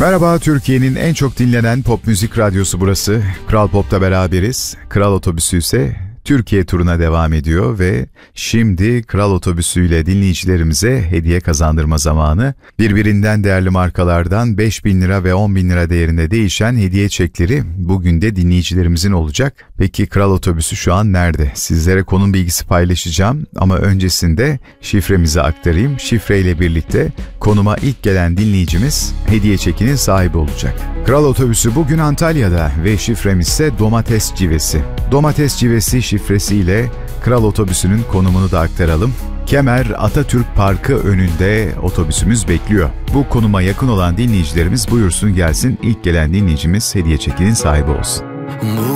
Merhaba, Türkiye'nin en çok dinlenen pop müzik radyosu burası. Kral Pop'ta beraberiz. Kral Otobüsü ise Türkiye turuna devam ediyor ve şimdi Kral Otobüsü ile dinleyicilerimize hediye kazandırma zamanı. Birbirinden değerli markalardan 5.000 lira ve 10.000 lira değerinde değişen hediye çekleri bugün de dinleyicilerimizin olacak. Peki Kral Otobüsü şu an nerede? Sizlere konum bilgisi paylaşacağım ama öncesinde şifremizi aktarayım. Şifreyle birlikte konuma ilk gelen dinleyicimiz hediye çekinin sahibi olacak. Kral Otobüsü bugün Antalya'da ve şifremiz ise domates civesi. Domates civesi şifresiyle Kral Otobüsü'nün konumunu da aktaralım. Kemer Atatürk Parkı önünde otobüsümüz bekliyor. Bu konuma yakın olan dinleyicilerimiz buyursun gelsin. İlk gelen dinleyicimiz hediye çekinin sahibi olsun.